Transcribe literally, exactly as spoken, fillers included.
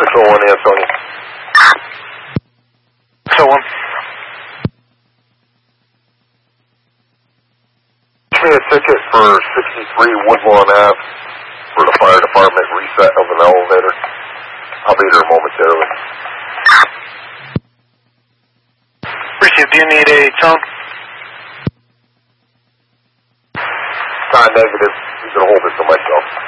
six oh one Antonio. six oh one. Give me a ticket for sixty-three Woodlawn Ave for the fire department reset of an elevator. I'll be there momentarily. Received. Do you need a tone? Not negative. I'm going to hold it to myself.